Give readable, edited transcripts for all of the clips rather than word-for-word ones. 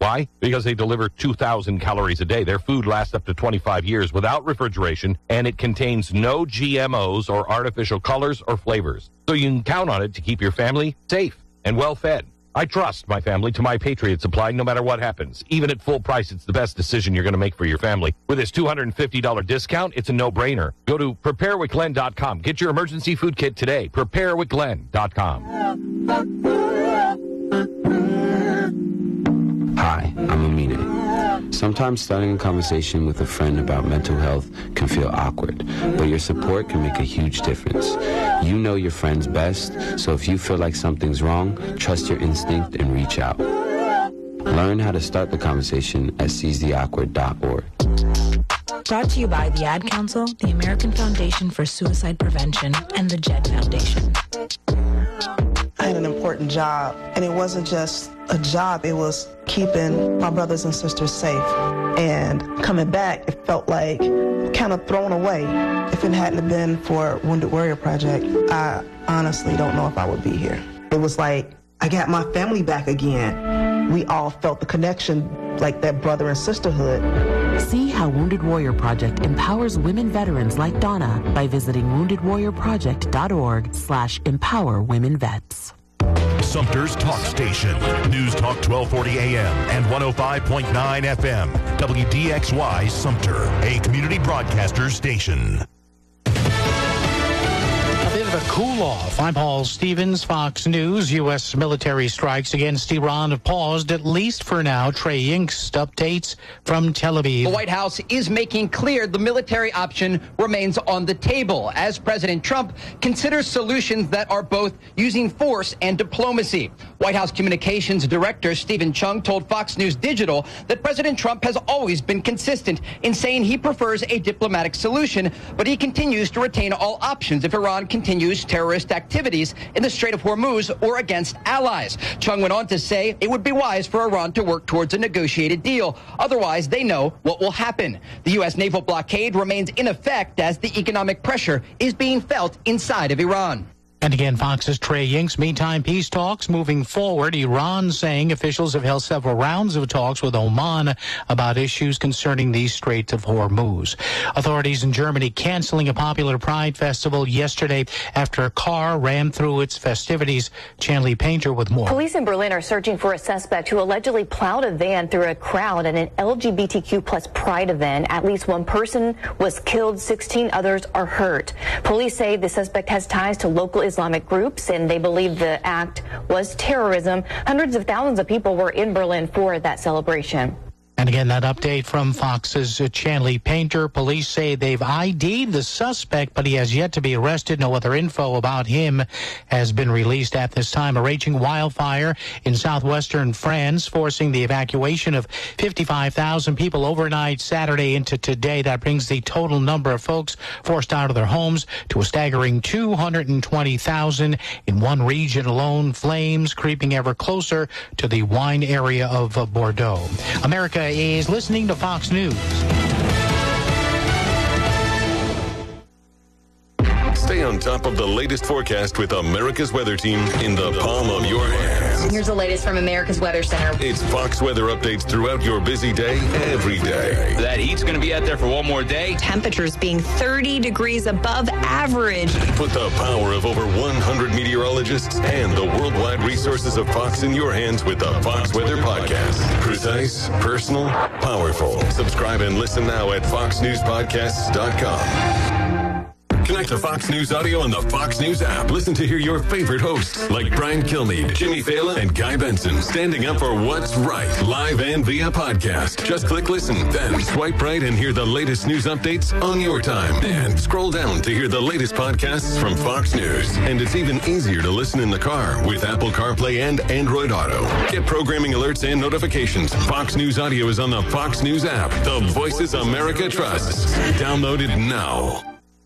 Why? Because they deliver 2,000 calories a day. Their food lasts up to 25 years without refrigeration, and it contains no GMOs or artificial colors or flavors. So you can count on it to keep your family safe and well-fed. I trust my family to My Patriot Supply no matter what happens. Even at full price, it's the best decision you're going to make for your family. With this $250 discount, it's a no-brainer. Go to preparewithglenn.com. Get your emergency food kit today. Preparewithglenn.com. Hi, I'm Amine. Sometimes starting a conversation with a friend about mental health can feel awkward, but your support can make a huge difference. You know your friends best, so if you feel like something's wrong, trust your instinct and reach out. Learn how to start the conversation at seizetheawkward.org. Brought to you by the Ad Council, the American Foundation for Suicide Prevention, and the JED Foundation. I had an important job, and it wasn't just a job, it was keeping my brothers and sisters safe. And coming back, it felt like kind of thrown away. If it hadn't been for Wounded Warrior Project, I honestly don't know if I would be here. It was like, I got my family back again. We all felt the connection, like that brother and sisterhood. See how Wounded Warrior Project empowers women veterans like Donna by visiting woundedwarriorproject.org/empowerwomenvets. Sumter's Talk Station. News Talk 1240 AM and 105.9 FM. WDXY Sumter, a community broadcaster station. A cool-off. I'm Paul Stevens, Fox News. U.S. military strikes against Iran have paused, at least for now. Trey Yingst updates from Tel Aviv. The White House is making clear the military option remains on the table as President Trump considers solutions that are both using force and diplomacy. White House Communications Director Stephen Chung told Fox News Digital that President Trump has always been consistent in saying he prefers a diplomatic solution, but he continues to retain all options if Iran continues terrorist activities in the Strait of Hormuz or against allies. Chung went on to say it would be wise for Iran to work towards a negotiated deal. Otherwise, they know what will happen. The U.S. naval blockade remains in effect as the economic pressure is being felt inside of Iran. And again, Fox's Trey Yingst. Meantime, peace talks moving forward. Iran saying officials have held several rounds of talks with Oman about issues concerning the Strait of Hormuz. Authorities in Germany canceling a popular Pride festival yesterday after a car rammed through its festivities. Chanley Painter with more. Police in Berlin are searching for a suspect who allegedly plowed a van through a crowd at an LGBTQ plus Pride event. At least one person was killed, 16 others are hurt. Police say the suspect has ties to local Islamic groups, and they believe the act was terrorism. Hundreds of thousands of people were in Berlin for that celebration. And again, that update from Fox's Chanley Painter. Police say they've ID'd the suspect, but he has yet to be arrested. No other info about him has been released at this time. A raging wildfire in southwestern France, forcing the evacuation of 55,000 people overnight Saturday into today. That brings the total number of folks forced out of their homes to a staggering 220,000 in one region alone. Flames creeping ever closer to the wine area of Bordeaux. America is listening to Fox News. Stay on top of the latest forecast with America's Weather Team in the palm of your hands. Here's the latest from America's Weather Center. It's Fox weather updates throughout your busy day, every day. That heat's going to be out there for one more day. Temperatures being 30 degrees above average. Put the power of over 100 meteorologists and the worldwide resources of Fox in your hands with the Fox Weather Podcast. Precise, personal, powerful. Subscribe and listen now at foxnewspodcasts.com. Connect to Fox News Audio on the Fox News app. Listen to hear your favorite hosts like Brian Kilmeade, Jimmy Fallon, and Guy Benson standing up for what's right, live and via podcast. Just click listen, then swipe right and hear the latest news updates on your time. And scroll down to hear the latest podcasts from Fox News. And it's even easier to listen in the car with Apple CarPlay and Android Auto. Get programming alerts and notifications. Fox News Audio is on the Fox News app. The voices America trusts. Download it now.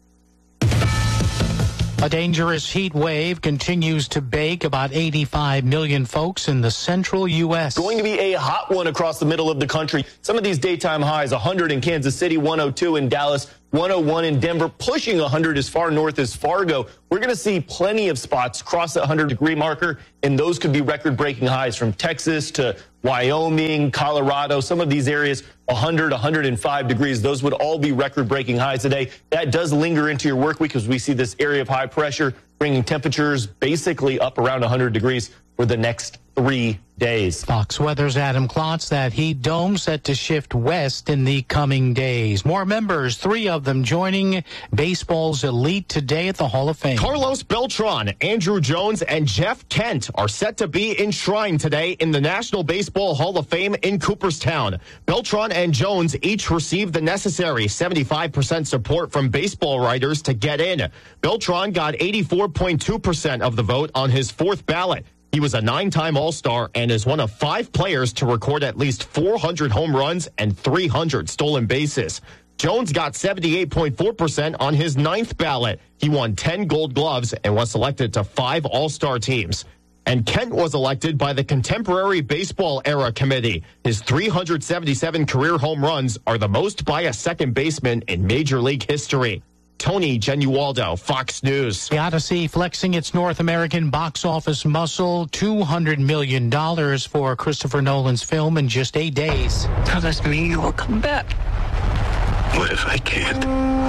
A dangerous heat wave continues to bake about 85 million folks in the central U.S. Going to be a hot one across the middle of the country. Some of these daytime highs, 100 in Kansas City, 102 in Dallas, 101 in Denver, pushing 100 as far north as Fargo. We're going to see plenty of spots cross the 100-degree marker, and those could be record-breaking highs from Texas to Wyoming, Colorado, some of these areas, 100, 105 degrees. Those would all be record-breaking highs today. That does linger into your work week as we see this area of high pressure bringing temperatures basically up around 100 degrees for the next 3 days. Fox Weather's Adam Klotz. That heat dome set to shift west in the coming days. More members, 3 of them joining baseball's elite today at the Hall of Fame. Carlos Beltran, Andrew Jones, and Jeff Kent are set to be enshrined today in the National Baseball Hall of Fame in Cooperstown. Beltran and Jones each received the necessary 75% support from baseball writers to get in. Beltran got 84.2% of the vote on his 4th ballot. He was a 9-time All-Star and is one of 5 players to record at least 400 home runs and 300 stolen bases. Jones got 78.4% on his 9th ballot. He won 10 Gold Gloves and was selected to 5 All-Star teams. And Kent was elected by the Contemporary Baseball Era Committee. His 377 career home runs are the most by a second baseman in Major League history. Tony Genualdo, Fox News. The Odyssey flexing its North American box office muscle, $200 million for Christopher Nolan's film in just 8 days. That doesn't mean you will come back. What if I can't?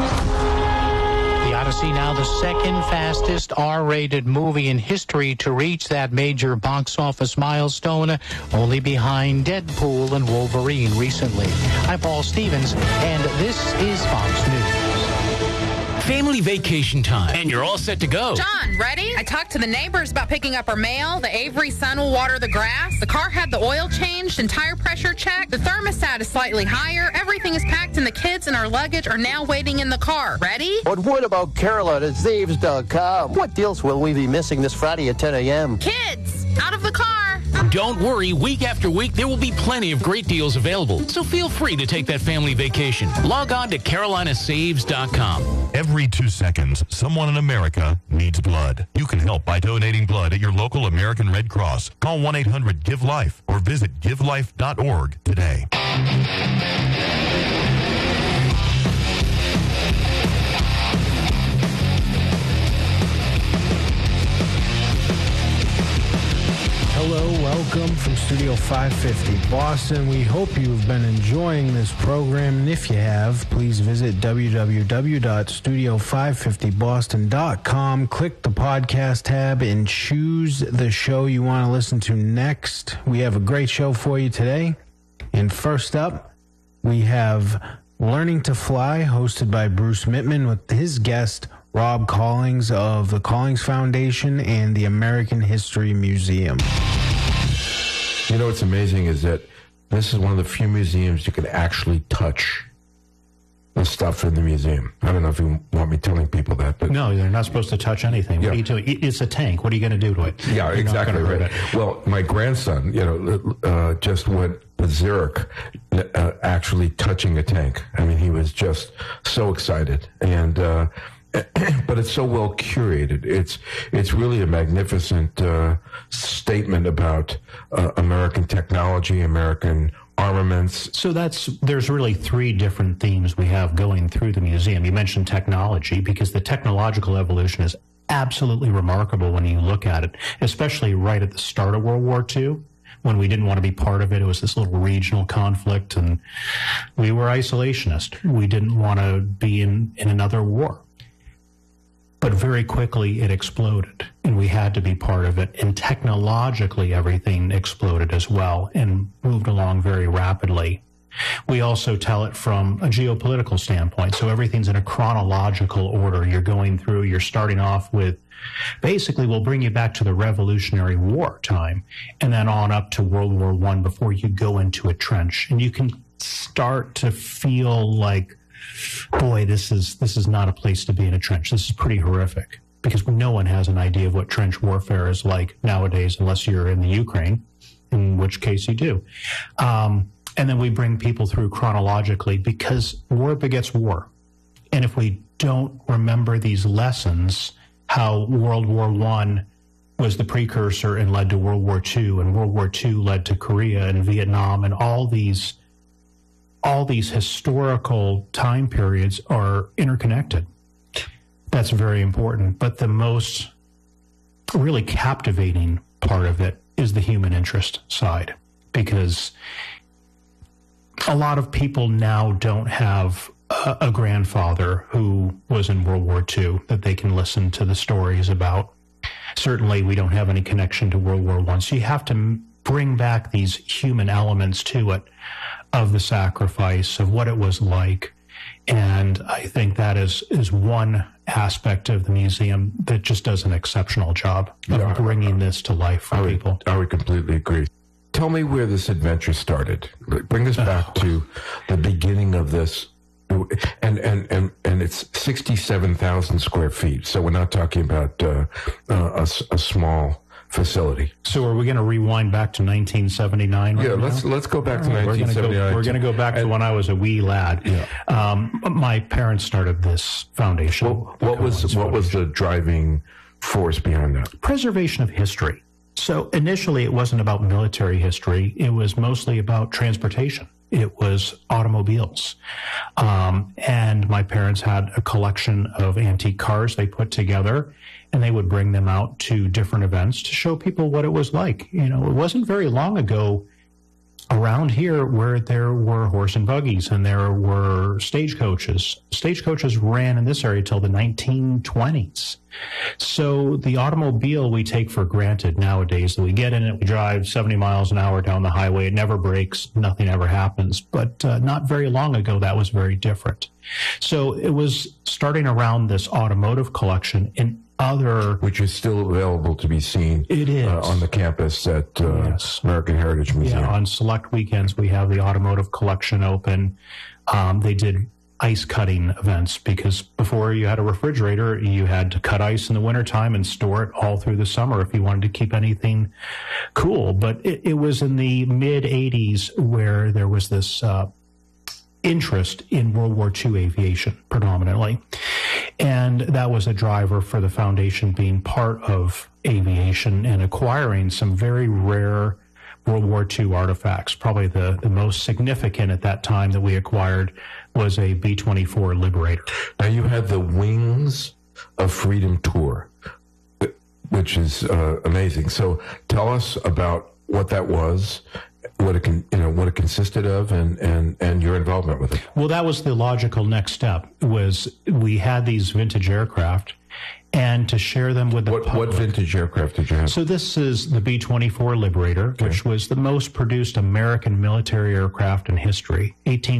The Odyssey now the second fastest R-rated movie in history to reach that major box office milestone, only behind Deadpool and Wolverine recently. I'm Paul Stevens, and this is Fox News. Family vacation time, and you're all set to go. John, ready? I talked to the neighbors about picking up our mail. The Avery son will water the grass. The car had the oil changed and tire pressure checked. The thermostat is slightly higher. Everything is packed, and the kids and our luggage are now waiting in the car. Ready? But what about Carolyn at Zaves.com? What deals will we be missing this Friday at 10 a.m.? Kids, out of the car. Don't worry, week after week, there will be plenty of great deals available. So feel free to take that family vacation. Log on to CarolinaSaves.com. Every 2 seconds, someone in America needs blood. You can help by donating blood at your local American Red Cross. Call 1-800-GIVE-LIFE or visit givelife.org today. Hello, welcome from Studio 550 Boston. We hope you've been enjoying this program, and if you have, please visit www.studio550boston.com. Click the podcast tab and choose the show you want to listen to next. We have a great show for you today. And first up, we have Learning to Fly, hosted by Bruce Mittman, with his guest, Rob Collings of the Collings Foundation and the American History Museum. You know what's amazing is that this is one of the few museums you can actually touch the stuff in the museum. I don't know if you want me telling people that, but no, they're not supposed to touch anything. Yeah. What are you doing? It's a tank. What are you going to do to it? Yeah, You're exactly not right. Well, my grandson, just went berserk actually touching a tank. I mean, he was just so excited, and but it's so well curated. It's really a magnificent statement about American technology, American armaments. So there's really 3 different themes we have going through the museum. You mentioned technology, because the technological evolution is absolutely remarkable when you look at it, especially right at the start of World War II. When we didn't want to be part of it, it was this little regional conflict, and we were isolationist. We didn't want to be in another war. But very quickly it exploded, and we had to be part of it. And technologically, everything exploded as well and moved along very rapidly. We also tell it from a geopolitical standpoint. So everything's in a chronological order. You're starting off with, basically, we'll bring you back to the Revolutionary War time, and then on up to World War I before you go into a trench. And you can start to feel like, boy, this is not a place to be in a trench. This is pretty horrific, because no one has an idea of what trench warfare is like nowadays, unless you're in the Ukraine, in which case you do. And then we bring people through chronologically, because war begets war. And if we don't remember these lessons, how World War I was the precursor and led to World War II, and World War II led to Korea and Vietnam, and all these all these historical time periods are interconnected. That's very important. But the most really captivating part of it is the human interest side, because a lot of people now don't have a grandfather who was in World War II that they can listen to the stories about. Certainly, we don't have any connection to World War I. So you have to bring back these human elements to it, of the sacrifice, of what it was like. And I think that is one aspect of the museum that just does an exceptional job of bringing this to life for people. I would completely agree. Tell me where this adventure started. Bring us back to the beginning of this. And it's 67,000 square feet. So we're not talking about a small facility. So are we going to rewind back to 1979? Yeah, let's go back to 1979. We're going to go back to when I was a wee lad. Yeah. My parents started this foundation. What was the driving force behind that? Preservation of history. So initially, it wasn't about military history. It was mostly about transportation. It was automobiles. And my parents had a collection of antique cars they put together, and they would bring them out to different events to show people what it was like. You know, it wasn't very long ago around here where there were horse and buggies and there were stagecoaches. Stagecoaches ran in this area till the 1920s. So the automobile we take for granted nowadays, that we get in it, we drive 70 miles an hour down the highway, it never breaks, nothing ever happens. But not very long ago, that was very different. So it was starting around this automotive collection in other... Which is still available to be seen. It is. On the campus at Yes. American Heritage Museum. Yeah, on select weekends, we have the automotive collection open. They did ice cutting events, because before you had a refrigerator, you had to cut ice in the wintertime and store it all through the summer if you wanted to keep anything cool. But it was in the mid-'80s where there was this interest in World War II aviation predominantly. And that was a driver for the foundation being part of aviation and acquiring some very rare World War II artifacts. Probably the most significant at that time that we acquired was a B-24 Liberator. Now, you had the Wings of Freedom tour, which is amazing. So tell us about what that was, what it consisted of, and your involvement with it. Well, that was the logical next step. Was we had these vintage aircraft, and to share them with the public. What vintage aircraft did you have? So this is the B-24 Liberator, which was the most produced American military aircraft in history.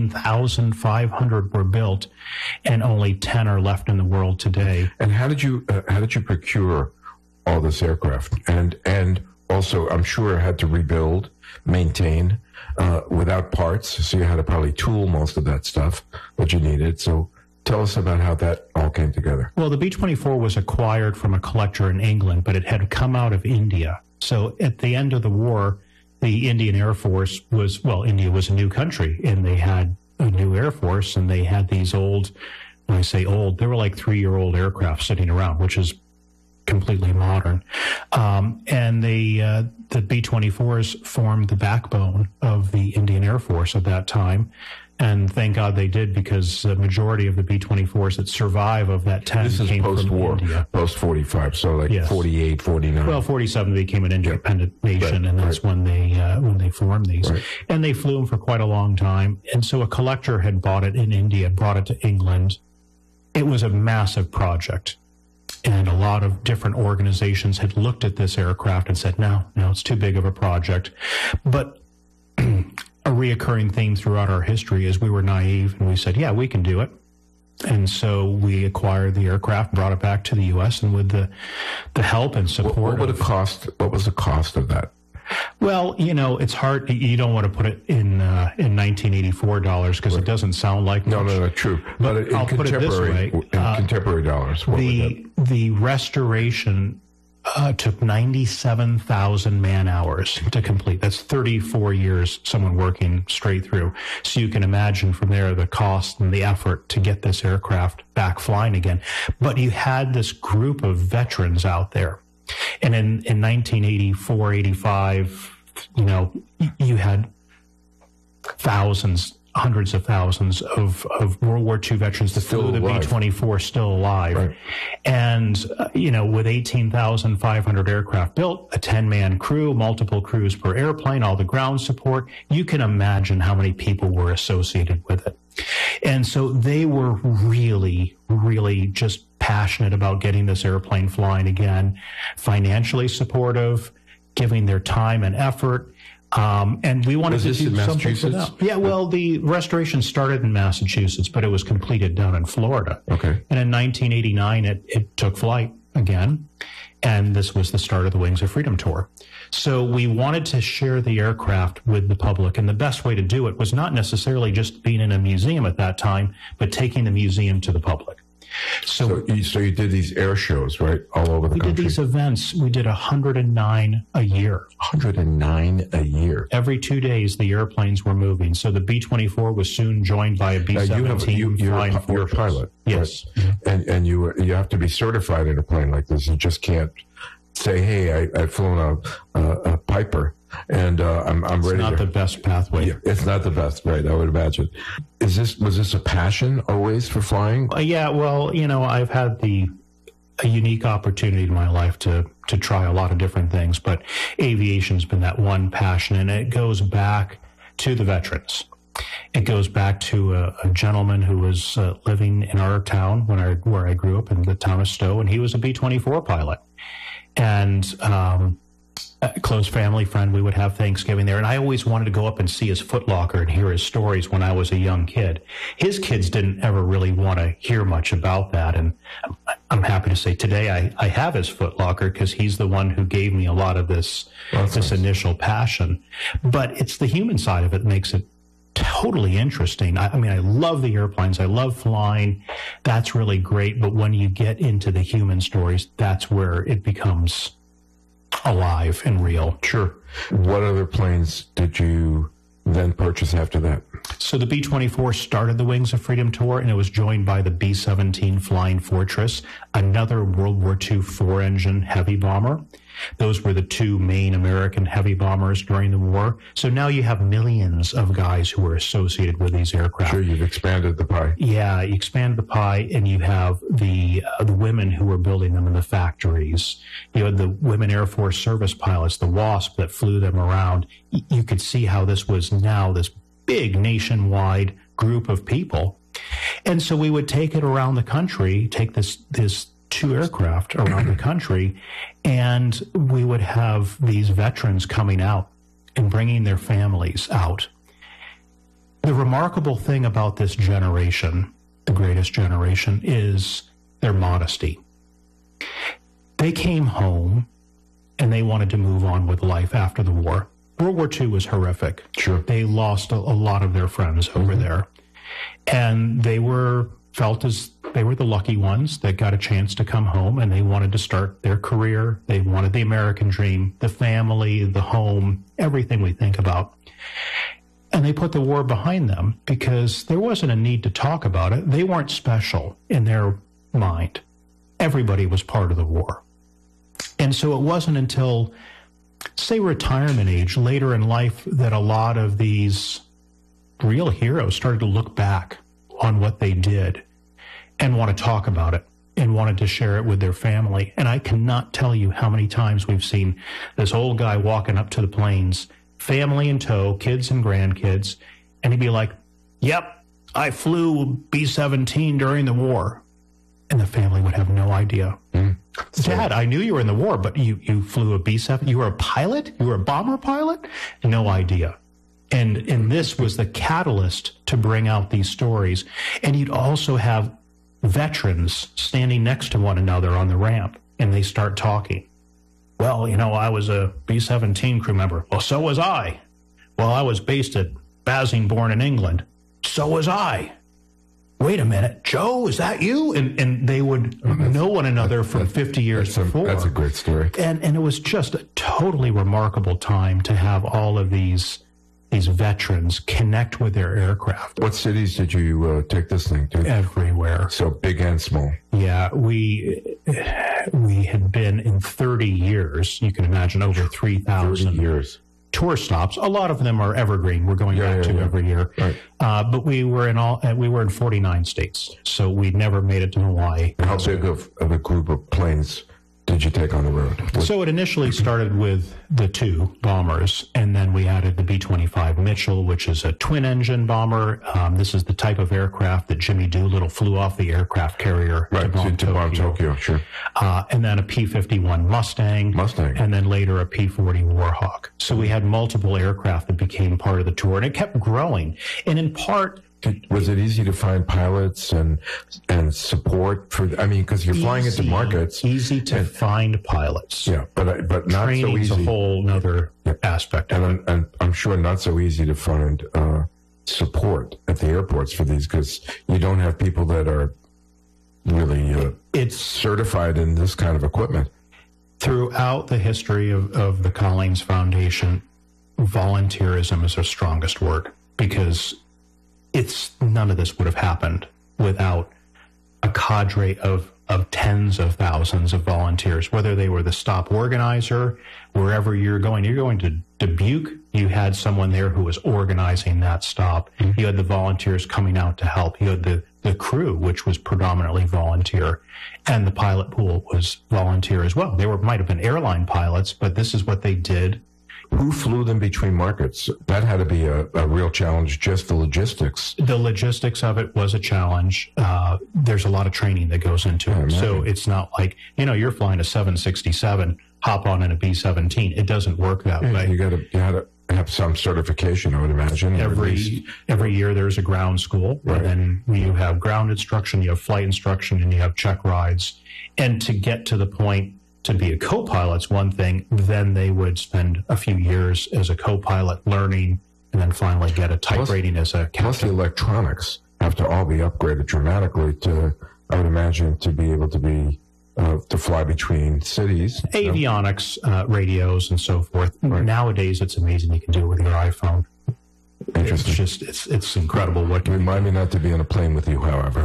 18,500 were built, and only 10 are left in the world today. And how did you procure all this aircraft? And also, I'm sure had to rebuild, maintain, without parts. So you had to probably tool most of that stuff that you needed. So tell us about how that all came together. Well, the B-24 was acquired from a collector in England, but it had come out of India. So at the end of the war, the Indian Air Force India was a new country, and they had a new Air Force, and they had these old, when I say old, they were like 3-year-old aircraft sitting around, which is completely modern. And the B-24s formed the backbone of the Indian Air Force at that time. And thank God they did, because the majority of the B-24s that survive of that 10 came post-war, from India. Post-45, so like 48, 49. Well, 47 they became an independent nation, and that's when they formed these. Right. And they flew them for quite a long time. And so a collector had bought it in India, brought it to England. It was a massive project. And a lot of different organizations had looked at this aircraft and said, no, it's too big of a project. But a reoccurring theme throughout our history is we were naive, and we said, yeah, we can do it. And so we acquired the aircraft, brought it back to the U.S., and with the help and support. What was the cost of that? Well, it's hard. You don't want to put it in $1984 because it doesn't sound like much. No, true. But I'll put it this way. In contemporary dollars, the restoration took 97,000 man-hours to complete. That's 34 years someone working straight through. So you can imagine from there the cost and the effort to get this aircraft back flying again. But you had this group of veterans out there. And in 1984, 85, you had thousands hundreds of thousands of World War II veterans that flew the B-24 still alive. Right. And, with 18,500 aircraft built, a 10-man crew, multiple crews per airplane, all the ground support, you can imagine how many people were associated with it. And so they were really, really just passionate about getting this airplane flying again, financially supportive, giving their time and effort. And we wanted to do something for them. Yeah, well, the restoration started in Massachusetts, but it was completed down in Florida. Okay. And in 1989, it took flight again, and this was the start of the Wings of Freedom Tour. So we wanted to share the aircraft with the public, and the best way to do it was not necessarily just being in a museum at that time, but taking the museum to the public. So you did these air shows, right, all over the country? We did these events. We did 109 a year. 109 a year. Every 2 days, the airplanes were moving. So the B-24 was soon joined by a B-17 flying Fortress. You're a pilot. Yes. Right? And you have to be certified in a plane like this. You just can't say, hey, I've flown a Piper. And I'm ready. It's not the best pathway. Yeah, it's not the best, right? I would imagine. Was this a passion always for flying? Yeah. Well, I've had a unique opportunity in my life to try a lot of different things, but aviation's been that one passion, and it goes back to the veterans. It goes back to a gentleman who was living in our town where I grew up in the town of Stowe, and he was a B-24 pilot, and a close family friend. We would have Thanksgiving there, and I always wanted to go up and see his footlocker and hear his stories when I was a young kid. His kids didn't ever really want to hear much about that, and I'm happy to say today I have his footlocker because he's the one who gave me a lot of this initial passion. But it's the human side of it that makes it totally interesting. I mean, I love the airplanes. I love flying. That's really great. But when you get into the human stories, that's where it becomes alive and real. Sure. What other planes did you then purchase after that? So the B-24 started the Wings of Freedom Tour, and it was joined by the B-17 Flying Fortress, another World War II four-engine heavy bomber. Those were the two main American heavy bombers during the war. So now you have millions of guys who are associated with these aircraft. Sure, you've expanded the pie. Yeah, you expand the pie, and you have the women who were building them in the factories. You had the women Air Force service pilots, the WASP, that flew them around. You could see how this was now this big nationwide group of people. And so we would take it around the country, take this two aircraft around the country, and we would have these veterans coming out and bringing their families out. The remarkable thing about this generation, the greatest generation, is their modesty. They came home and they wanted to move on with life after the war. World War II was horrific. Sure. They lost a lot of their friends over there, and they felt as they were the lucky ones that got a chance to come home, and they wanted to start their career. They wanted the American dream, the family, the home, everything we think about. And they put the war behind them because there wasn't a need to talk about it. They weren't special in their mind. Everybody was part of the war. And so it wasn't until, say, retirement age, later in life, that a lot of these real heroes started to look back on what they did and want to talk about it and wanted to share it with their family. And I cannot tell you how many times we've seen this old guy walking up to the planes, family in tow, kids and grandkids, and he'd be like, yep, I flew B-17 during the war. And the family would have no idea. Dad, I knew you were in the war, but you flew a B-7? You were a pilot? You were a bomber pilot? No idea. And this was the catalyst to bring out these stories. And you'd also have veterans standing next to one another on the ramp, and they start talking. Well, I was a B-17 crew member. Well, so was I. Well, I was based at Basingbourn in England. So was I. Wait a minute, Joe, is that you? And they would know one another from 50 years before. That's a great story. And it was just a totally remarkable time to have all of these veterans connect with their aircraft. What cities did you take this thing to? Everywhere. So big and small. Yeah, we had been in 30 years. You can imagine over 3,000. 30 years. tour stops. A lot of them are evergreen. We're going back to every year. Right. But we were in 49 states, so we never made it to Hawaii. How big of a group of planes did you take on the road? So it initially started with the 2 bombers, and then we added the B-25 Mitchell, which is a twin-engine bomber. This is the type of aircraft that Jimmy Doolittle flew off the aircraft carrier to bomb Tokyo. Sure. And then a P-51 Mustang. And then later a P-40 Warhawk. So we had multiple aircraft that became part of the tour, and it kept growing. And in part... Was it easy to find pilots and support for? I mean, because you're flying into markets. Easy to find pilots. Yeah, but not so easy. Training's a whole other aspect. And I'm sure not so easy to find support at the airports for these, because you don't have people that are really it's certified in this kind of equipment. Throughout the history of the Collins Foundation, volunteerism is our strongest word, because none of this would have happened without a cadre of tens of thousands of volunteers, whether they were the stop organizer, wherever you're going to Dubuque, you had someone there who was organizing that stop. You had the volunteers coming out to help. You had the crew, which was predominantly volunteer, and the pilot pool was volunteer as well. They might have been airline pilots, but this is what they did. Who flew them between markets? That had to be a real challenge, just the logistics. The logistics of it was a challenge. There's a lot of training that goes into it. So it's not like, you're flying a 767, hop on in a B-17. It doesn't work that way. You had to have some certification, I would imagine. Every year there's a ground school, right. And then you have ground instruction, you have flight instruction, and you have check rides. And to get to the point to be a co-pilot's one thing, then they would spend a few years as a co-pilot learning, and then finally get a type rating as a captain. Plus the electronics have to all be upgraded dramatically I would imagine, to be able to be to fly between cities. Avionics, radios, and so forth. Right. Nowadays, it's amazing you can do it with your iPhone. Interesting. It's incredible. Remind me not to be on a plane with you, however.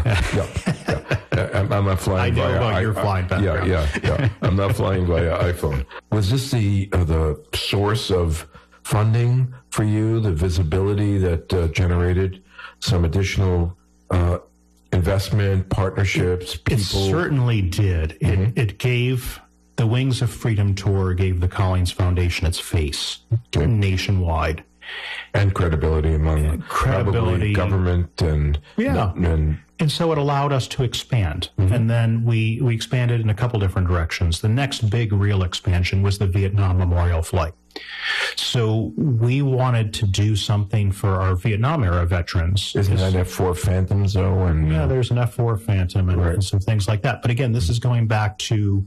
I'm not flying. I know about your flying background. Yeah. I'm not flying via iPhone. Was this the source of funding for you? The visibility that generated some additional investment, partnerships, people? It certainly did. Mm-hmm. It gave the Wings of Freedom Tour, gave the Collins Foundation its face nationwide. And credibility among probably government and so it allowed us to expand. Mm-hmm. And then we expanded in a couple different directions. The next big real expansion was the Vietnam Memorial Flight. So we wanted to do something for our Vietnam era veterans. Isn't that an F-4 Phantom, though? Yeah, there's an F-4 Phantom and some things like that. But again, this is going back to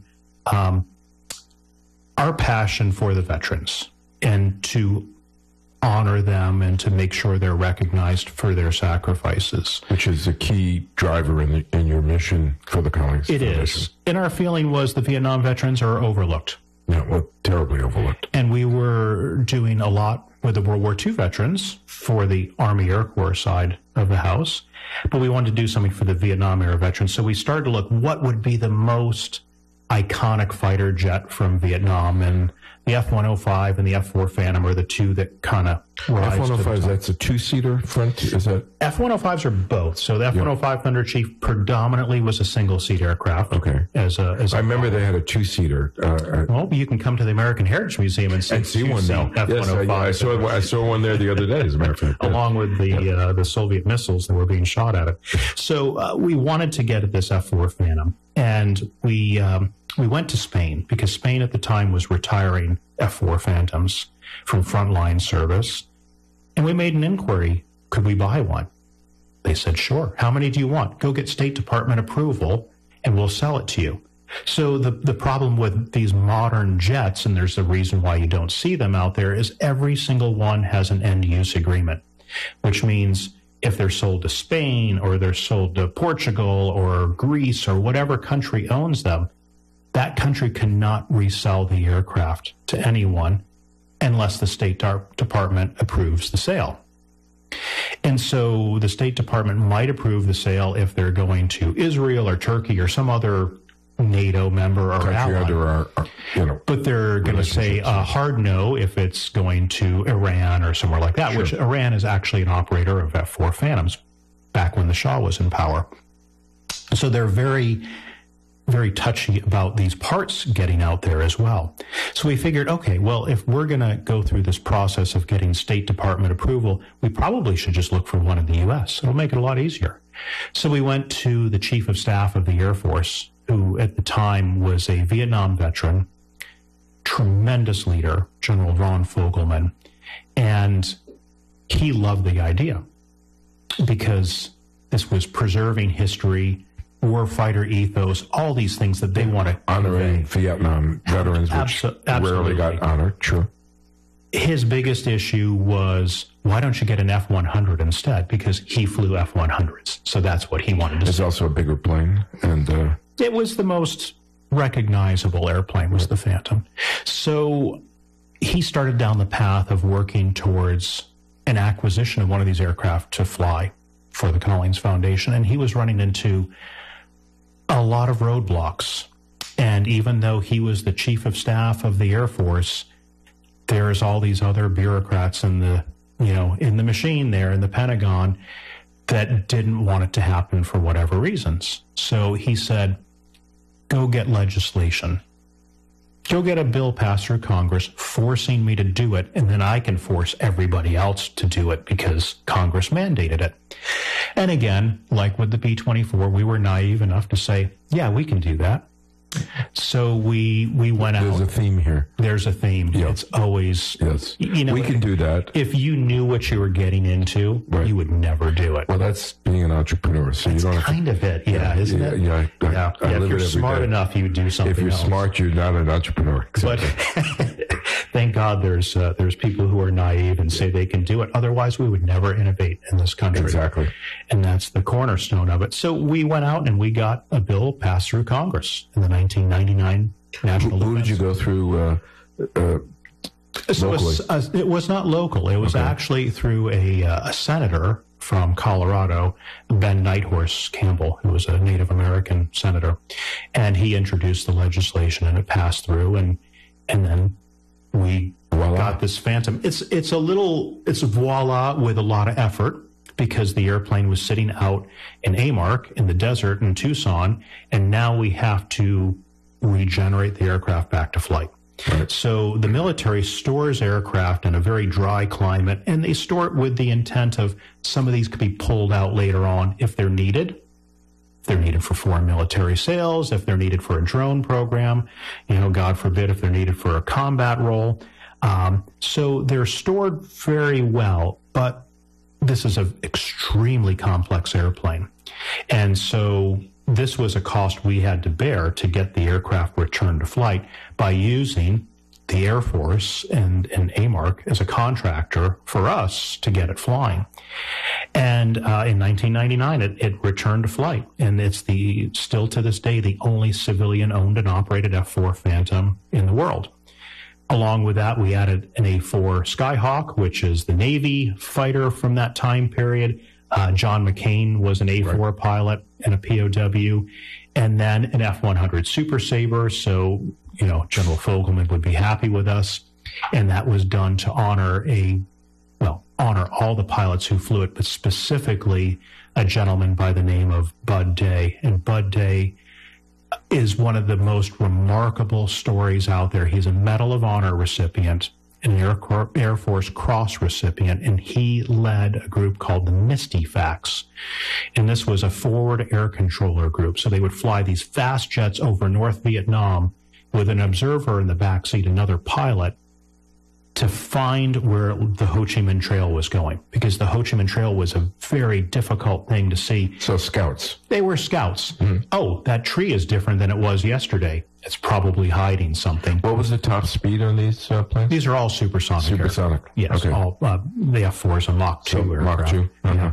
our passion for the veterans and to honor them and to make sure they're recognized for their sacrifices. Which is a key driver in your mission for the Collins Foundation. It is. And our feeling was the Vietnam veterans are overlooked. Yeah, well, terribly overlooked. And we were doing a lot with the World War II veterans for the Army Air Corps side of the house, but we wanted to do something for the Vietnam era veterans. So we started to look, what would be the most iconic fighter jet from Vietnam? And the F-105 and the F-4 Phantom are the two that kind of rise to the top. F-105, that's a two-seater front? Is that? F-105s are both. So the F-105 Thunder Chief predominantly was a single-seat aircraft. Okay. I remember they had a two-seater. Well, you can come to the American Heritage Museum and see one now. F-105. Yes, I saw one there the other day, as a matter of fact. Along with the Soviet missiles that were being shot at it. So we wanted to get at this F-4 Phantom, and we went to Spain because Spain at the time was retiring F-4 Phantoms from frontline service. And we made an inquiry, could we buy one? They said, sure. How many do you want? Go get State Department approval and we'll sell it to you. So the problem with these modern jets, and there's a reason why you don't see them out there, is every single one has an end-use agreement, which means if they're sold to Spain or they're sold to Portugal or Greece or whatever country owns them, that country cannot resell the aircraft to anyone unless the State Department approves the sale. And so the State Department might approve the sale if they're going to Israel or Turkey or some other NATO member or country ally. under our But they're going to say a hard no if it's going to Iran or somewhere like that, which Iran is actually an operator of F-4 Phantoms back when the Shah was in power. So they're very, very touchy about these parts getting out there as well. So we figured, okay, well, if we're going to go through this process of getting State Department approval, we probably should just look for one in the U.S. It'll make it a lot easier. So we went to the Chief of Staff of the Air Force, who at the time was a Vietnam veteran, tremendous leader, General Ron Fogelman, and he loved the idea because this was preserving history, warfighter ethos, all these things that they want to honoring Vietnam veterans, which rarely got honored. True. His biggest issue was, why don't you get an F-100 instead? Because he flew F-100s, so that's what he wanted to see. It's also a bigger plane, and it was the most recognizable airplane was the Phantom. So he started down the path of working towards an acquisition of one of these aircraft to fly for the Collins Foundation, and he was running into a lot of roadblocks. And even though he was the Chief of Staff of the Air Force, there's all these other bureaucrats in the machine there in the Pentagon that didn't want it to happen for whatever reasons. So he said, go get legislation. Go get a bill passed through Congress forcing me to do it, and then I can force everybody else to do it because Congress mandated it. And again, like with the B-24, we were naive enough to say, yeah, we can do that. So we went out. There's a theme here. There's a theme. Yep. It's always, we can do that. If you knew what you were getting into, you would never do it. Well, that's being an entrepreneur. So that's you don't kind of it, isn't it? Yeah. If you're smart enough, you would do something else. If you're smart, you're not an entrepreneur. Exactly. But thank God there's people who are naive and say they can do it. Otherwise, we would never innovate in this country. Exactly. And that's the cornerstone of it. So we went out and we got a bill passed through Congress in the 1999 National Defense. Who did you go through locally? It was not local. It was actually through a senator from Colorado, Ben Nighthorse Campbell, who was a Native American senator. And he introduced the legislation and it passed through. And then we got this Phantom. It's voila with a lot of effort, because the airplane was sitting out in Amark in the desert in Tucson, and now we have to regenerate the aircraft back to flight. Right. So the military stores aircraft in a very dry climate, and they store it with the intent of some of these could be pulled out later on if they're needed. If they're needed for foreign military sales, if they're needed for a drone program, God forbid, if they're needed for a combat role. So they're stored very well, but this is an extremely complex airplane. And so this was a cost we had to bear to get the aircraft returned to flight by using the Air Force and Amark as a contractor for us to get it flying. And in 1999, it returned to flight. And it's still to this day, the only civilian-owned and operated F-4 Phantom in the world. Along with that, we added an A-4 Skyhawk, which is the Navy fighter from that time period. John McCain was an A-4 pilot and a POW. And then an F-100 Super Sabre. So, General Fogelman would be happy with us. And that was done to honor all the pilots who flew it, but specifically a gentleman by the name of Bud Day. And Bud Day is one of the most remarkable stories out there. He's a Medal of Honor recipient, an Air Force Cross recipient, and he led a group called the Mistyfax. And this was a forward air controller group. So they would fly these fast jets over North Vietnam with an observer in the backseat, another pilot, to find where the Ho Chi Minh Trail was going, because the Ho Chi Minh Trail was a very difficult thing to see. So scouts. They were scouts. Mm-hmm. Oh, that tree is different than it was yesterday. It's probably hiding something. What was the top speed on these planes? These are all supersonic. Supersonic. Yes, okay. All the F-4s and Mach 2 aircraft. Mach 2. Uh-huh. Yeah.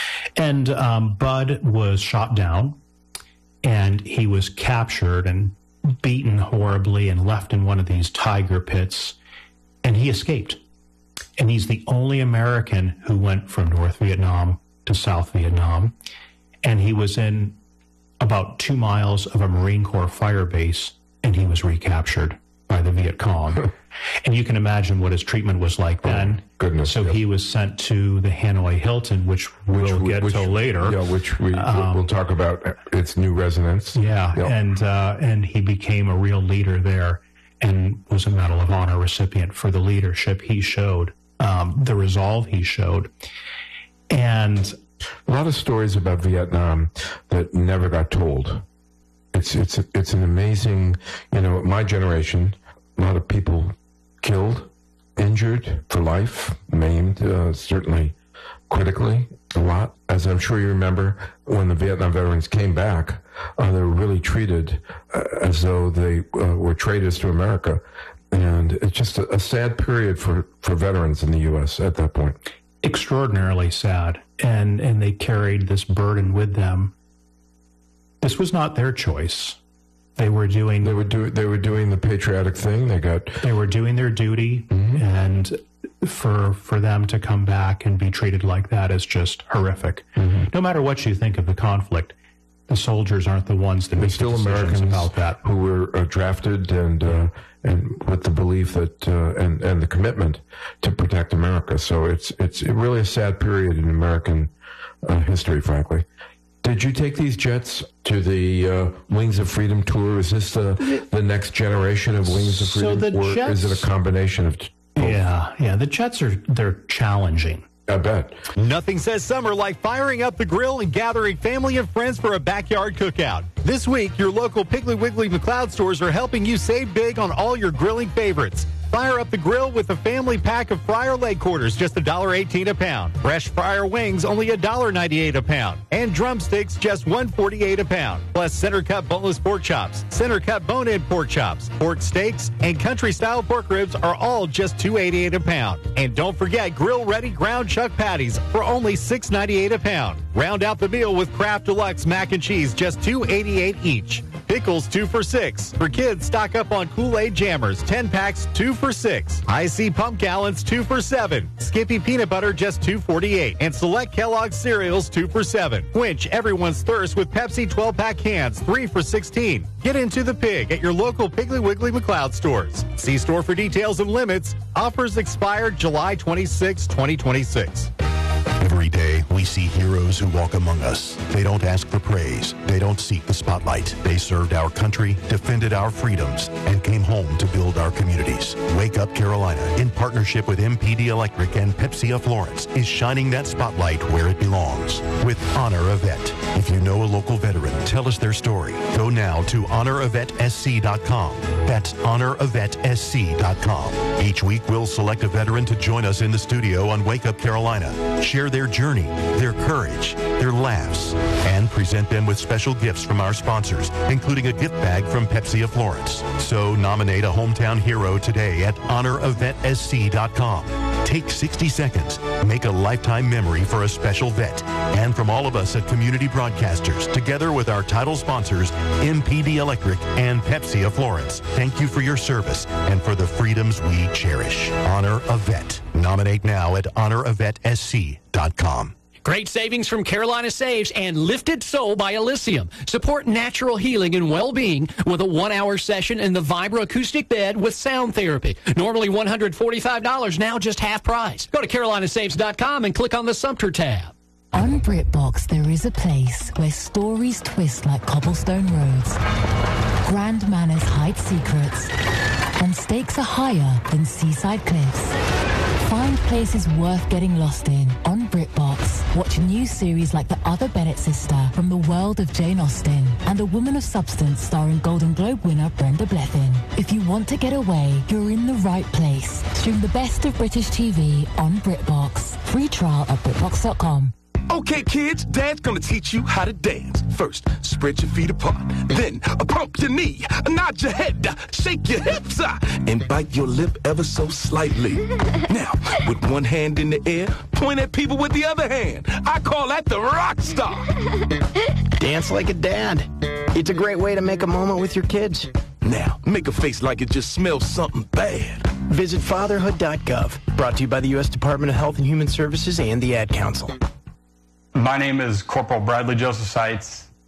And Bud was shot down, and he was captured and beaten horribly and left in one of these tiger pits. And he escaped. And he's the only American who went from North Vietnam to South Vietnam. And he was in about 2 miles of a Marine Corps fire base, and he was recaptured by the Viet Cong. And you can imagine what his treatment was like then. Goodness. So he was sent to the Hanoi Hilton, which we'll get to later. Yeah, which we'll talk about its new residence. Yeah, and he became a real leader there and was a Medal of Honor recipient for the leadership he showed, the resolve he showed. And a lot of stories about Vietnam that never got told. It's an amazing, my generation, a lot of people killed, injured for life, maimed, certainly critically a lot. As I'm sure you remember, when the Vietnam veterans came back, they were really treated as though they were traitors to America. And it's just a sad period for veterans in the U.S. at that point. Extraordinarily sad. And they carried this burden with them. This was not their choice. They were doing the patriotic thing. They were doing their duty, and for them to come back and be treated like that is just horrific. No matter what you think of the conflict, the soldiers aren't the ones that make the decisions Americans about that. Who were drafted and with the belief that and the commitment to protect America. So it's really a sad period in American history, frankly. Did you take these jets to the Wings of Freedom tour? Is this the next generation of Wings of Freedom, or is it a combination of both? Yeah. The jets they're challenging. I bet. Nothing says summer like firing up the grill and gathering family and friends for a backyard cookout. This week, your local Piggly Wiggly McLeod stores are helping you save big on all your grilling favorites. Fire up the grill with a family pack of fryer leg quarters, just $1.18 a pound. Fresh fryer wings, only $1.98 a pound. And drumsticks, just $1.48 a pound. Plus center-cut boneless pork chops, center-cut bone-in pork chops, pork steaks, and country-style pork ribs are all just $2.88 a pound. And don't forget grill-ready ground chuck patties for only $6.98 a pound. Round out the meal with Kraft Deluxe mac and cheese, just $2.88 each. Pickles, 2 for $6. For kids, stock up on Kool-Aid Jammers, 10 packs, 2 for $6. I.C. Pump Gallons, 2 for $7. Skippy Peanut Butter, just $2.48. And select Kellogg's cereals, 2 for $7. Quench everyone's thirst with Pepsi 12-pack cans, 3 for $16. Get into the pig at your local Piggly Wiggly McLeod stores. See store for details and limits. Offers expired July 26, 2026. Every day, we see heroes who walk among us. They don't ask for praise. They don't seek the spotlight. They served our country, defended our freedoms, and came home to build our communities. Wake Up Carolina, in partnership with MPD Electric and Pepsi of Florence, is shining that spotlight where it belongs with Honor a Vet. If you know a local veteran, tell us their story. Go now to honoravetSC.com. That's honoravetSC.com. Each week, we'll select a veteran to join us in the studio on Wake Up Carolina. Share their journey, their courage, their laughs, and present them with special gifts from our sponsors, including a gift bag from Pepsi of Florence. So nominate a hometown hero today at honoravetSC.com. Take 60 seconds. Make a lifetime memory for a special vet. And from all of us at Community Broadcasters, together with our title sponsors, MPD Electric and Pepsi of Florence, thank you for your service and for the freedoms we cherish. Honor a Vet. Nominate now at honoravetSC.com. Great savings from Carolina Saves and Lifted Soul by Elysium. Support natural healing and well-being with a 1-hour session in the vibroacoustic bed with sound therapy. Normally $145, now just half price. Go to carolinasaves.com and click on the Sumter tab. On BritBox, there is a place where stories twist like cobblestone roads, grand manners hide secrets, and stakes are higher than seaside cliffs. Find places worth getting lost in on BritBox. Watch new series like The Other Bennett Sister from the world of Jane Austen and A Woman of Substance starring Golden Globe winner Brenda Blethyn. If you want to get away, you're in the right place. Stream the best of British TV on BritBox. Free trial at BritBox.com. Okay, kids, Dad's gonna teach you how to dance. First, spread your feet apart. Then, pump your knee, nod your head, shake your hips, and bite your lip ever so slightly. Now, with one hand in the air, point at people with the other hand. I call that the rock star. Dance like a dad. It's a great way to make a moment with your kids. Now, make a face like it just smells something bad. Visit fatherhood.gov. Brought to you by the U.S. Department of Health and Human Services and the Ad Council. My name is Corporal Bradley Joseph Seitz,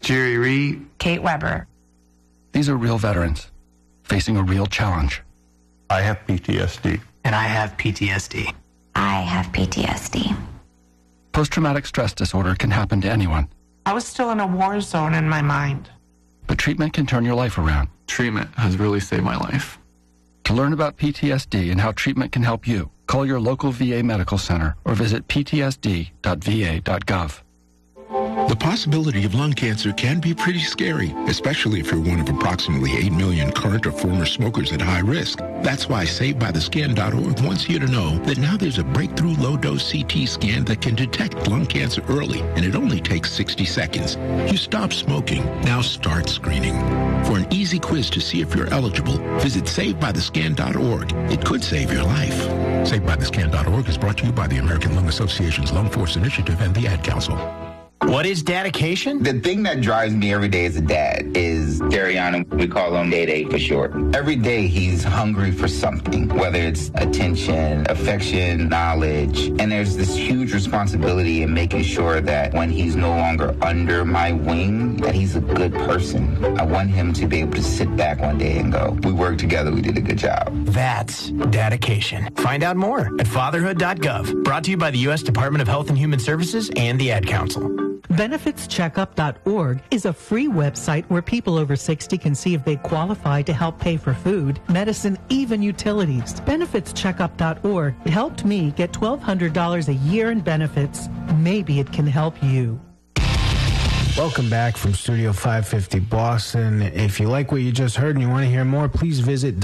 Jerry Reed. Kate Weber. These are real veterans facing a real challenge. I have PTSD. And I have PTSD. I have PTSD. Post-traumatic stress disorder can happen to anyone. I was still in a war zone in my mind. But treatment can turn your life around. Treatment has really saved my life. To learn about PTSD and how treatment can help you, call your local VA medical center or visit ptsd.va.gov. The possibility of lung cancer can be pretty scary, especially if you're one of approximately 8 million current or former smokers at high risk. That's why SaveByTheScan.org wants you to know that now there's a breakthrough low-dose CT scan that can detect lung cancer early, and it only takes 60 seconds. You stop smoking, now start screening. For an easy quiz to see if you're eligible, visit SaveByTheScan.org. It could save your life. SaveByTheScan.org is brought to you by the American Lung Association's Lung Force Initiative and the Ad Council. What is dedication? The thing that drives me every day as a dad is Dariana. We call him Day for short. Every day he's hungry for something, whether it's attention, affection, knowledge. And there's this huge responsibility in making sure that when he's no longer under my wing, that he's a good person. I want him to be able to sit back one day and go, we worked together, we did a good job. That's dedication. Find out more at fatherhood.gov. Brought to you by the U.S. Department of Health and Human Services and the Ad Council. BenefitsCheckup.org is a free website where people over 60 can see if they qualify to help pay for food, medicine, even utilities. BenefitsCheckup.org helped me get $1,200 a year in benefits. Maybe it can help you. Welcome back from Studio 550 Boston. If you like what you just heard and you want to hear more, please visit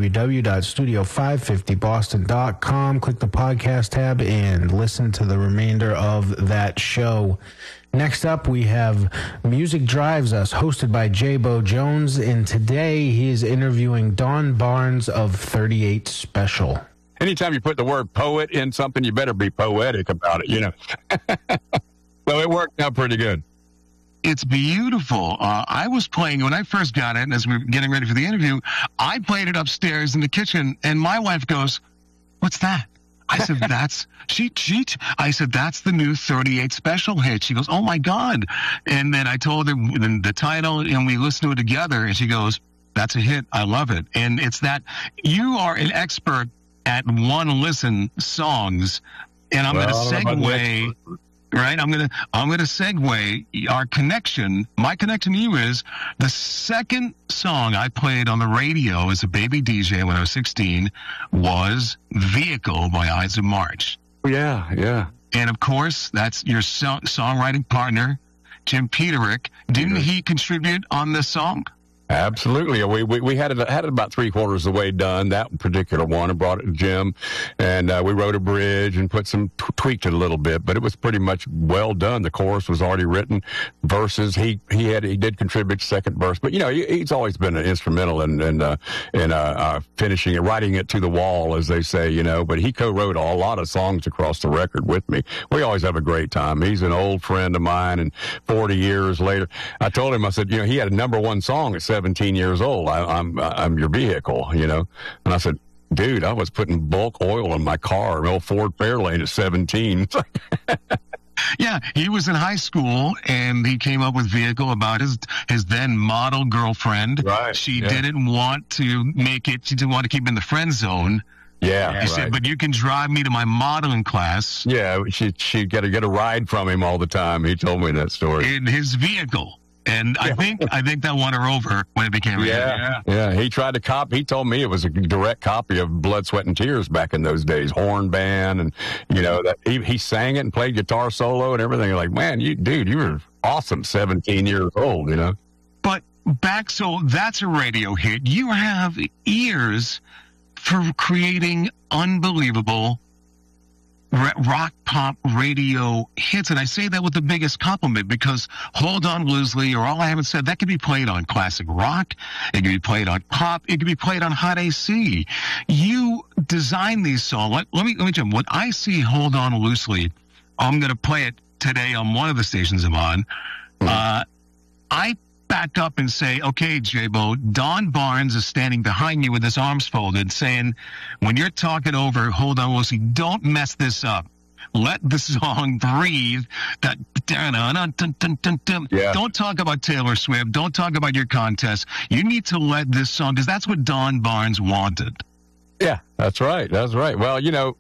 www.studio550boston.com. Click the podcast tab and listen to the remainder of that show. Next up, we have Music Drives Us, hosted by J-Bo Jones, and today he is interviewing Don Barnes of 38 Special. Anytime you put the word poet in something, you better be poetic about it, you know. So it worked out pretty good. It's beautiful. I was playing when I first got it, and as we were getting ready for the interview, I played it upstairs in the kitchen, and my wife goes, "What's that?" I said, "That's I said, "That's the new 38 Special hit." She goes, "Oh my God!" And then I told her the title, and we listened to it together, and she goes, "That's a hit. I love it." And it's that you are an expert at one listen songs, and I'm going to segue. Right, I'm gonna segue our connection. My connection to you is the second song I played on the radio as a baby DJ when I was 16 was "Vehicle" by Ides of March. Yeah. And of course, that's your songwriting partner, Jim Peterick. Didn't he contribute on this song? Absolutely. We had it about 3/4 of the way done, that particular one, and brought it to Jim, and we wrote a bridge and put some tweaked it a little bit, but it was pretty much well done. The chorus was already written, verses he did contribute second verse, but you know he's always been an instrumental in finishing it, writing it to the wall, as they say, you know. But he co-wrote a lot of songs across the record with me. We always have a great time. He's an old friend of mine, and 40 years later, I told him, I said, you know, he had a #1 song at 17 years old. I'm your vehicle, you know. And I said, dude, I was putting bulk oil in my car, an old Ford Fairlane at 17. Yeah, he was in high school, and he came up with "Vehicle" about his then model girlfriend. Right. She didn't want to make it. She didn't want to keep him in the friend zone. Yeah, he said, "But you can drive me to my modeling class." Yeah, she got to get a ride from him all the time. He told me that story. In his vehicle. And I think that won her over when it became a hit. Yeah. He tried to copy. He told me it was a direct copy of Blood, Sweat, and Tears back in those days. Horn band, and you know that he sang it and played guitar solo and everything. You're like, man, you were awesome. 17 years old, you know. But so that's a radio hit. You have ears for creating unbelievable rock pop radio hits, and I say that with the biggest compliment, because "Hold On Loosely" or "All I Haven't Said," that can be played on classic rock, it can be played on pop, it can be played on hot AC. You design these songs. Let me jump. When I see "Hold On Loosely," I'm going to play it today on one of the stations I'm on. I back up and say, okay, J-Bo, Don Barnes is standing behind you with his arms folded, saying, when you're talking over "Hold On Loosely," don't mess this up. Let the song breathe. That Yeah. Don't talk about Taylor Swift. Don't talk about your contest. You need to let this song, because that's what Don Barnes wanted. Yeah, that's right. That's right. Well, you know,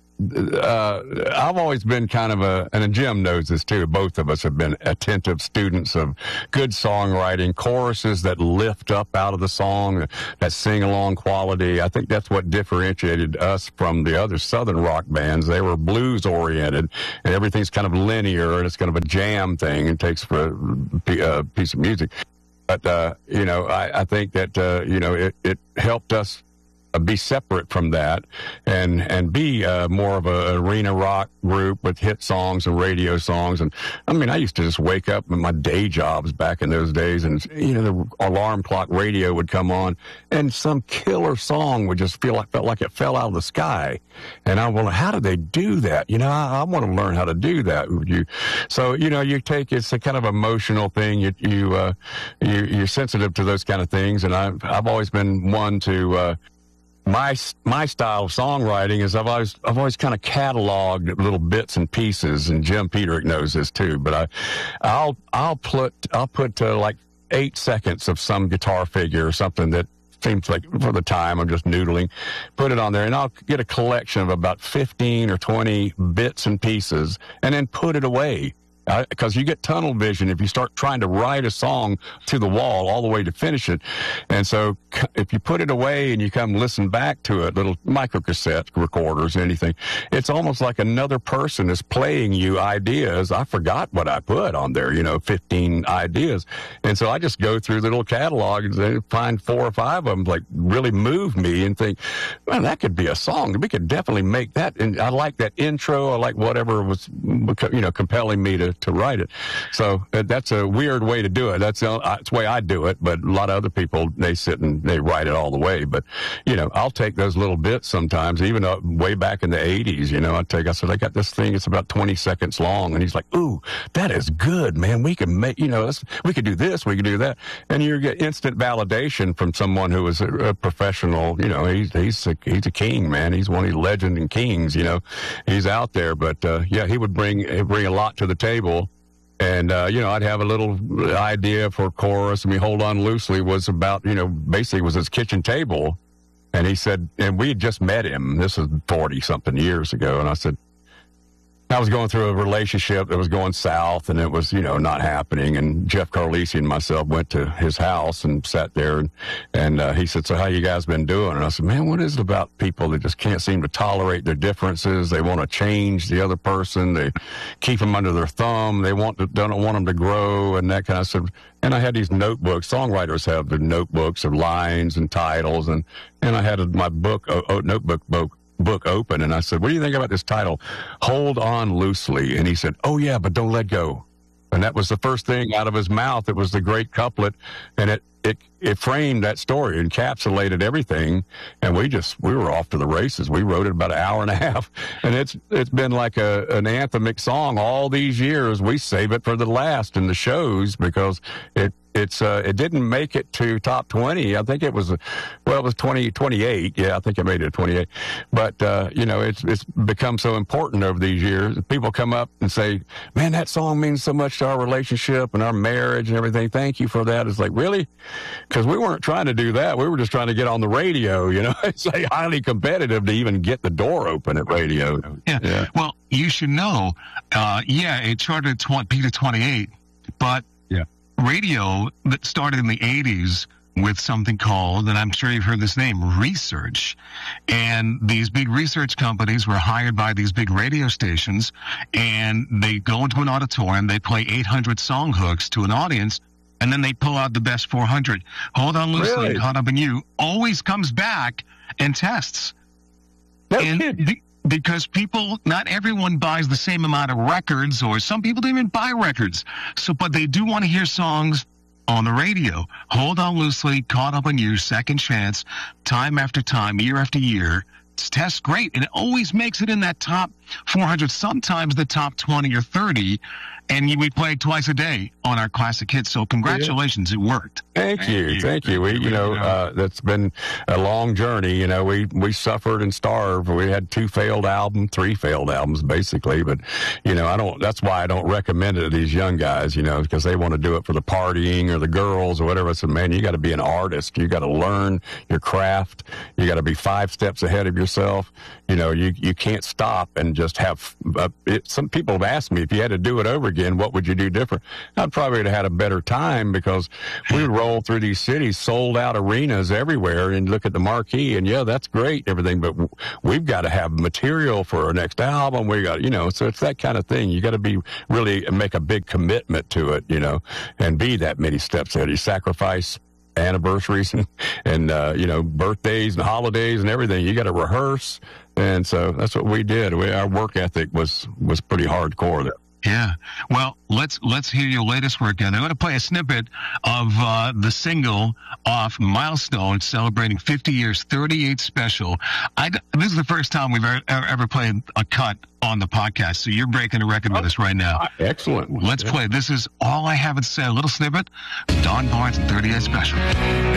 I've always been kind of and Jim knows this too, both of us have been attentive students of good songwriting, choruses that lift up out of the song, that sing-along quality. I think that's what differentiated us from the other Southern rock bands. They were blues-oriented, and everything's kind of linear, and it's kind of a jam thing. It takes for a piece of music. But, you know, I think that, you know, it helped us be separate from that and be more of a arena rock group with hit songs and radio songs. And I mean, I used to just wake up in my day jobs back in those days, and you know, the alarm clock radio would come on and some killer song would just felt like it fell out of the sky. And I wonder, how did they do that? You know, I want to learn how to do that. So, you know, it's a kind of emotional thing. You're sensitive to those kind of things. And I've always been one to, my style of songwriting is I've always kind of cataloged little bits and pieces, and Jim Peterick knows this too. But I'll put like 8 seconds of some guitar figure or something that seems like for the time I'm just noodling, put it on there, and I'll get a collection of about 15 or 20 bits and pieces, and then put it away. Because you get tunnel vision if you start trying to write a song to the wall all the way to finish it. And so if you put it away and you come listen back to it, little microcassette recorders, anything, it's almost like another person is playing you ideas. I forgot what I put on there, 15 ideas. And so I just go through the little catalog and find 4 or 5 of them like really move me and think, well, that could be a song. We could definitely make that. And I like that intro. I like whatever was, compelling me to write it. So that's a weird way to do it. That's the way I do it. But a lot of other people, they sit and they write it all the way. But, I'll take those little bits sometimes, even way back in the 80s, I said, I got this thing, it's about 20 seconds long. And he's like, ooh, that is good, man. We can make, we could do this, we could do that. And you get instant validation from someone who is a professional, he's a king, man. He's one of the legend and kings, he's out there. But, he would bring a lot to the table. And, I'd have a little idea for a chorus. I mean, Hold On Loosely was about, basically was his kitchen table. And he said, and we had just met him. This was 40-something years ago. And I said, I was going through a relationship that was going south, and it was, not happening. And Jeff Carlisi and myself went to his house and sat there, and he said, so how you guys been doing? And I said, man, what is it about people that just can't seem to tolerate their differences? They want to change the other person. They keep them under their thumb. They don't want them to grow and that kind of stuff. And I had these notebooks. Songwriters have the notebooks of lines and titles, and I had my book open, and I said, what do you think about this title, Hold On Loosely? And he said, oh yeah, but don't let go. And that was the first thing out of his mouth. It was the great couplet, and it framed that story, encapsulated everything, and we were off to the races. We wrote it about an hour and a half, and it's been like an anthemic song all these years. We save it for the last in the shows because it didn't make it to top 20. I think it was 28. Yeah, I think I made it 28. But, it's become so important over these years. People come up and say, man, that song means so much to our relationship and our marriage and everything. Thank you for that. It's like, really? Because we weren't trying to do that. We were just trying to get on the radio, It's like highly competitive to even get the door open at radio. Yeah. Well, you should know, it charted Peter 28, but radio that started in the 80s with something called, and I'm sure you've heard this name, research. And these big research companies were hired by these big radio stations, and they go into an auditorium, they play 800 song hooks to an audience, and then they pull out the best 400. Hold On Loosely, really? Caught Up in You always comes back and tests. Because not everyone buys the same amount of records, or some people don't even buy records. But they do want to hear songs on the radio. Hold On Loosely, Caught Up on You, Second Chance, time after time, year after year. Tests great, and it always makes it in that top 400, sometimes the top 20 or 30. And we played twice a day on our classic hits. So congratulations, it worked. Thank you. We, that's been a long journey. We suffered and starved. We had 3 failed albums, basically. But, that's why I don't recommend it to these young guys, because they want to do it for the partying or the girls or whatever. I said, man, you got to be an artist. You got to learn your craft. You got to be 5 steps ahead of yourself. You can't stop and just have, some people have asked me, if you had to do it over again, what would you do different? I'd probably have had a better time, because we would roll through these cities, sold out arenas everywhere, and look at the marquee, and that's great, everything, but we've got to have material for our next album. We got, so it's that kind of thing. You got to be really make a big commitment to it, and be that many steps ahead. You sacrifice anniversaries and birthdays and holidays and everything. You got to rehearse, and so that's what we did. Our work ethic was pretty hardcore there. Yeah. Well, let's hear your latest work. And I'm going to play a snippet of the single off Milestone, celebrating 50 years, 38 special. This is the first time we've ever played a cut on the podcast, so you're breaking a record with us right now. Excellent. Let's play. This is All I Have to Say, a little snippet. Don Barnes and 38 Special.